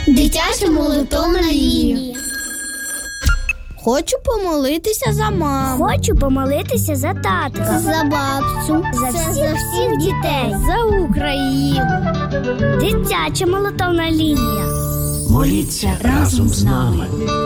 Дитяча молитовна лінія. Хочу помолитися за маму. Хочу помолитися за татка. За бабцю. За всіх дітей. За Україну. Дитяча молитовна лінія. Моліться разом з нами.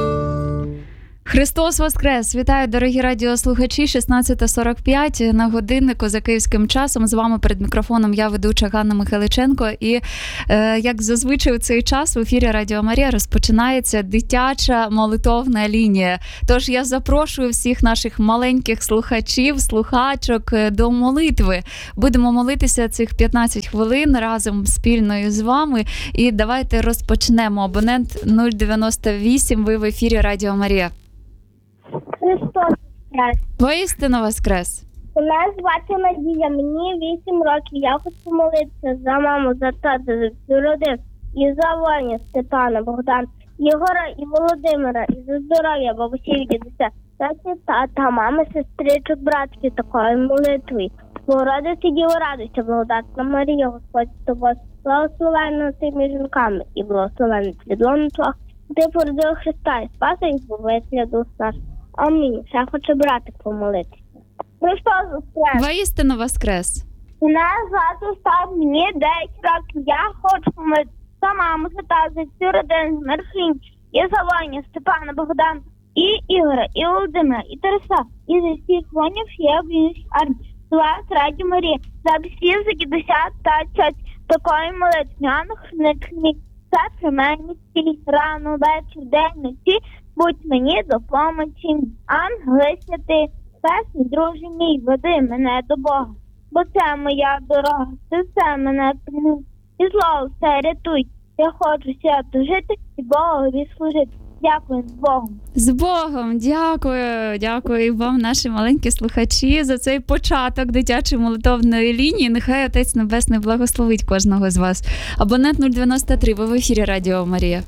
Христос Воскрес! Вітаю, дорогі радіослухачі, 16:45 на годиннику за київським часом. З вами перед мікрофоном я, ведуча Ганна Михайличенко. І, як зазвичай у цей час в ефірі Радіо Марія розпочинається дитяча молитовна лінія. Тож я запрошую всіх наших маленьких слухачів, слухачок до молитви. Будемо молитися цих 15 хвилин разом спільно з вами. І давайте розпочнемо. Абонент 098, ви в ефірі Радіо Марія. Христос Воскрес! Воістину Воскрес! Мене звати Надія, мені 8 років. Я хочу помолитися за маму, за тата, за всю родину, і за Ваню, Степана, Богдана, Єгора і Володимира, і за здоров'я бабусів, дідуся, тата, мами, сестричок, братків, такою молитвою. Богородиці, Діво, радуйся, благодатна Марія, Господь з тобою, благословенна ти між жінками, і благословенна плідлона твого. Ти породила Христа і спаса і збавителя душ наш. Амінь. Ще хочу братик помолитися. Христос Воскрес! Воістину Воскрес! Мене звати Стас, мені 10 років. Я хочу помолитися за маму, за тата, за всю родину, за Марфінь, і за Ваню, Степана, Богдана, і Ігора, і Володимира, і Тараса, і за всіх воїнів, я в армії. Слава Радіо Марія, за всіх, за дідуся та тьоть, такої молитви, хранитель все при мені всі, рано, вечір, день, ночі, будь мені допомочі. Ангели святи, песні, друже мій, веди мене до Бога, бо це моя дорога, ти все мене примив, і зло все рятуй. Я хочу свято жити і Богові служити. Дякую, з Богом. З Богом! Дякую! Дякую і вам, наші маленькі слухачі, за цей початок дитячої молитовної лінії. Нехай Отець Небесний благословить кожного з вас. Абонент 093, ви в ефірі Радіо Марія.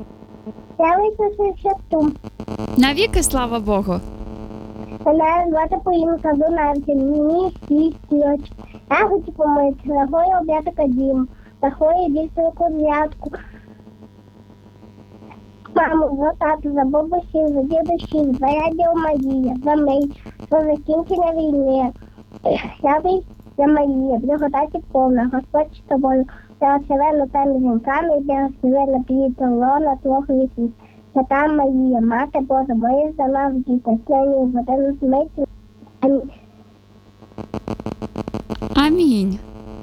Я виписався тут. Навіки, слава Богу! Мене звати Полінка Донавці, мені 6 років. Я хочу помитися, нагою об'ятика дім, нагою дівчинку взятку. Маму, за тату, за бабусів, за дідусів, за Радіо Марія, за мій, за закінчення війни. Я Марія, благодаті повна, Господь з тобою, благословенна теми жінками, благословенна пліта лона твого віку. Свята Марія, Мати Божа, моя за нас діти, славні годину смерті. Амінь. Амінь.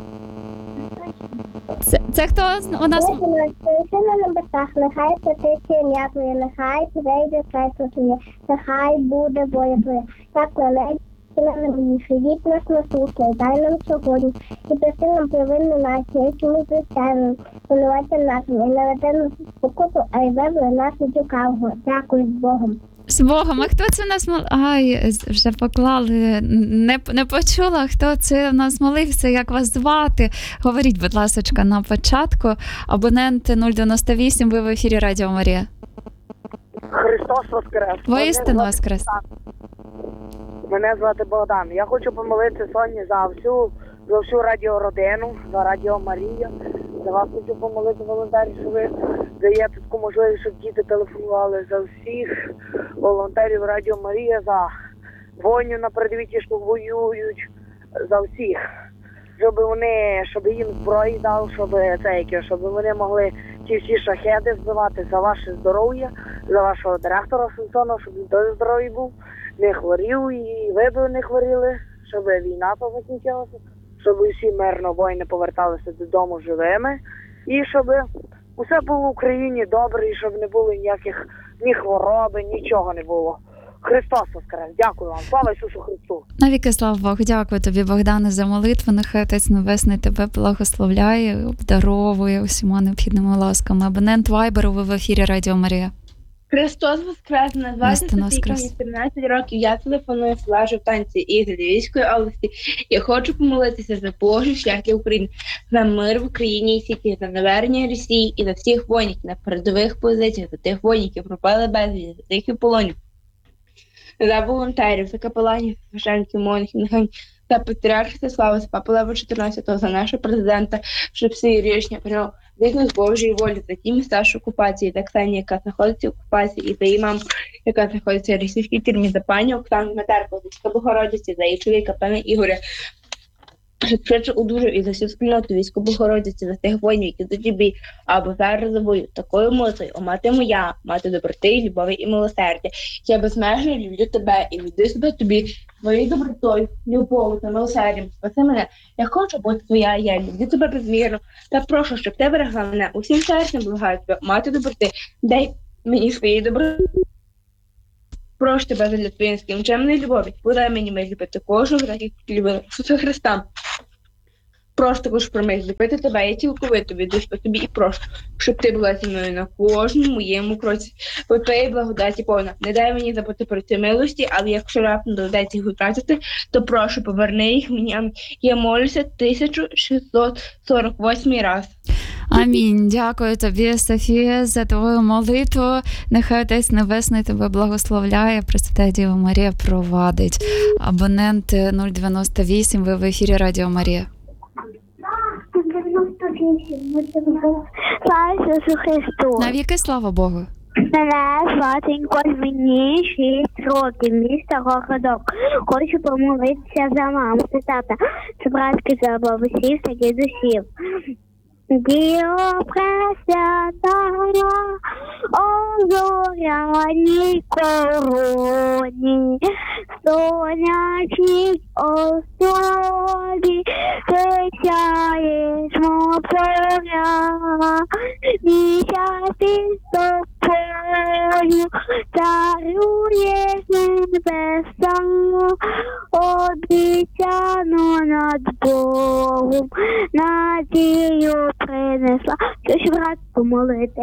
Це хто у нас? Ти на небесах, нехай святиться ім'я Твоє, нехай прийде царство Твоє, нехай буде воля Твоя, так на небі і на землі. Хліб наш насущний, дай нам сьогодні, і прости нам провини наші, які ми прощаємо, винуватцям нашим, і не веди нас у спокусу, а й визволи нас від лукавого. Дякую, з Богом. З Богом. А хто це у нас Ай, вже поклали. Не почула, хто це у нас молився, як вас звати. Говоріть, будь ласка, на початку. Абонент 098, ви в ефірі Радіо Марія. Христос Воскрес! Воістину Воскрес! Мене звати Богдан. Я хочу помолитися Соні за всю радіородину, за Радіо Марія. За вас хочу помолити, волонтерів, що ви даєте таку можливість, щоб діти телефонували, за всіх волонтерів Радіо Марія, за воїнів на передовій, що воюють, за всіх. Щоб їм зброї дав, щоб вони могли ті всі шахеди збивати, за ваше здоров'я, за вашого директора Самсона, щоб він теж здоровий був, не хворів і ви б не хворіли, щоб війна закінчилася, щоб усі мирно воїни поверталися додому живими, і щоб усе було в Україні добре, і щоб не було ніяких ні хвороби, нічого не було. Христос Воскрес! Дякую вам! Слава Ісусу Христу! Навіки, слава Богу! Дякую тобі, Богдане, за молитву. Нехай Отець Небесний тебе благословляє, обдаровує усіма необхідними ласками. Абонент Вайберу, ви в ефірі Радіо Марія. Христос Воскрес! Назвати Софійка, мені 13 років, я телефоную з села Жовтанці із Львівської області. Я хочу помолитися за Божий шлях для України, за мир в Україні і світі, за навернення Росії і за всіх воїнів на передових позиціях, за тих воїнів, які пропали безвісти, за тих і полонів, за волонтерів, за капеланів, священників, монахів, нехай за патріарха Всеслава, за Папу Лева XIV, за нашого президента, щоб всі рішення прийняв згідно з Божої волі за ті міста, що окупації, так Ксенія, яка знаходиться в окупації, і за її маму, яка знаходиться в російській тюрмі, за пані Оксану Матерку, за Богородиці, за її чоловіка, пана Ігоря, щоб швидше одужав і за всю спільноту війську Богородиці, за тих воїнів, які до тобі або зараз забою. Такою молитвою, о мати моя, мати доброти, любові і милосердя. Я безмежно люблю тебе і люблю себе тобі, твоєю добротою, любов'ю та милосердям. Спаси мене, я хочу бути твоя, я люблю тебе безмірно, та прошу, щоб ти берегла мене, усім серцем благаю тебе, мати доброти, дай мені своєї доброти. Прошу тебе для твоєї нескінченної любові, подай мені любити кожного, так як любила Ісуса Христа. Прошу також про мене любити тебе, я цілковито віддаюсь по тобі і прошу, щоб ти була зі мною на кожному моєму кроці, бо твоєї благодаті повна. Не дай мені забути про ці милості, але якщо раптом доведеться їх втратити, то прошу, поверни їх мені. Я молюся 1648 раз. Амінь. Дякую тобі, Софія, за твою молитву. Нехай Отець Небесний тебе благословляє, Пресвята Діва Марія провадить. Абонент 098, ви в ефірі Радіо Марія. Слава Ісусу Христу! Навіки слава Богу. Мене зватенько, мені 6 років, місто Городок. Хочу помолитися за маму, за тата, за братки, за бабусів та дідусів. Діо пресвятая, озоряній короні, сонячній основі, сяєш мопоря, місяці з тобою, царюєш небеса, обіцяно над Богом, надію принесла. Щось, брат, помолити.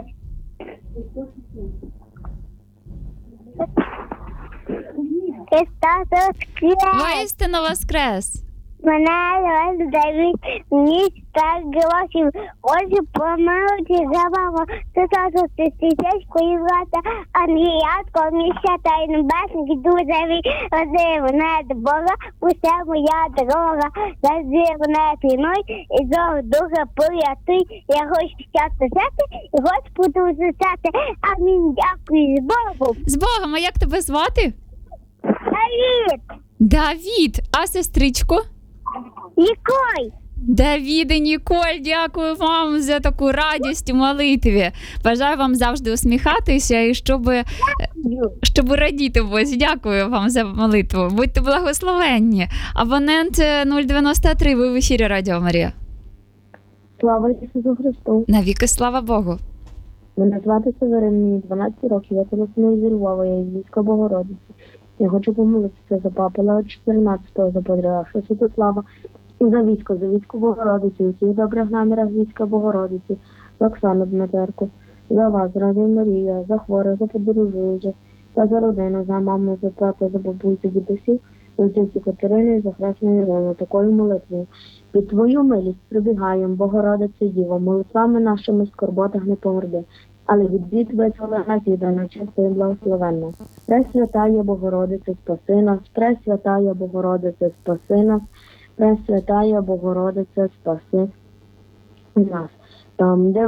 Христос воскрес! Воістину воскрес! Мене звати Давид, мені 5 років. Хочу помилити за маму, це сразу стисячку і брата Андріятко, місця та й небесних, дуже родив над Бога, уся моя дорога, завжди мене пінуй, і зов духа порятуй. Я хочу щастя жити, і Господу зустріти. Амінь, дякую, з Богом. З Богом, а як тебе звати? Давид! Давід, а сестричку? Ніколь! Давід і Ніколь, дякую вам за таку радість у молитві. Бажаю вам завжди усміхатися і щоб радіти в Бозі. Дякую вам за молитву. Будьте благословенні. Абонент 093, ви в ефірі Радіо Марія. Слава Ісусу Христу. Навіки слава Богу. Мене звати Северин, мені 12 років, я телефоную зі Львова, я із війська Богородиці. Я хочу помолитися за Папу Лева XIV, за патріарха Святослава, і за військо Богородиці, у всіх добрих намірах війська Богородиці, за Оксану Дмитерку, за вас, Радіо Марія, за хворих, за подорожуючих, та за родину, за маму, за тата, за бабусю, дідусів, за отцю Катерину, за хресну Ірину, такою молитвою. Під твою милість прибігаємо, Богородице Діво, молитвами нашими скорботах не погорди, але від бід визволи нас віддано, чисто і благословенно. Пресвятая Богородице, спаси нас, Пресвятая Богородице, спаси нас, Пресвятая Богородице, спаси нас. Там, де